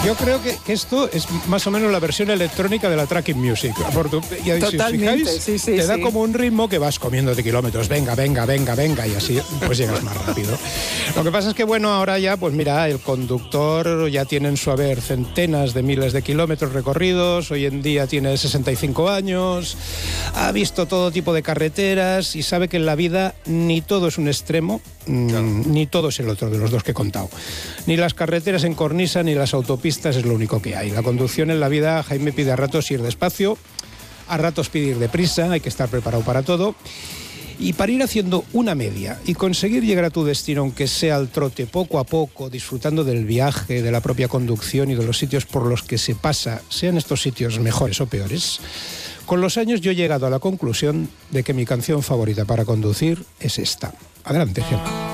Yo creo que esto es más o menos la versión electrónica de la tracking music. Si os fijáis, te da como un ritmo que vas comiéndote kilómetros. Venga, y así pues llegas más rápido. Lo que pasa es que, bueno, ahora ya, pues mira, el conductor ya tiene en su haber centenas de miles de kilómetros recorridos. Hoy en día tiene 65 años, ha visto todo tipo de carreteras y sabe que en la vida ni todo es un extremo, ni todo es el otro de los dos que he contado. Ni las carreteras en cornisa ni las autopistas es lo único que hay. La conducción en la vida, Jaime, pide a ratos ir despacio, a ratos pide ir deprisa, hay que estar preparado para todo. Y para ir haciendo una media y conseguir llegar a tu destino, aunque sea al trote, poco a poco, disfrutando del viaje, de la propia conducción y de los sitios por los que se pasa, sean estos sitios mejores o peores, con los años yo he llegado a la conclusión de que mi canción favorita para conducir es esta. Adelante, Gemma.